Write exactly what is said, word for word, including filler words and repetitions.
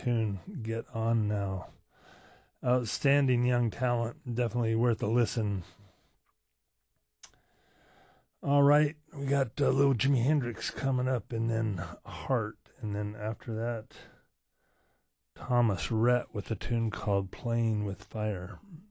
tune, Get On Now. Outstanding young talent, definitely worth a listen. All right, we got uh, little Jimi Hendrix coming up, and then Heart, and then after that, Thomas Rhett with a tune called Playing with Fire.